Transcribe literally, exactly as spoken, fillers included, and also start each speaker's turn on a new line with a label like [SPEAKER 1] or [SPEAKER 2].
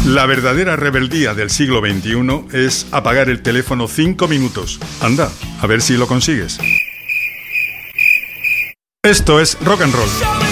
[SPEAKER 1] La verdadera rebeldía del siglo veintiuno es apagar el teléfono cinco minutos. Anda, a ver si lo consigues. Esto es Rock and Roll.